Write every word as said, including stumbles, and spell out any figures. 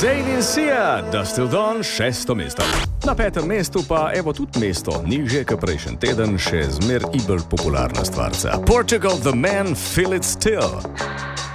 Zayn in Sia, Dust Till Dawn, šesto mesto. Na petem mestu pa evo tudi mesto, nižje kot prejšnji teden, še zmer iber popularna stvarca. Portugal, The Man, Feel It Still.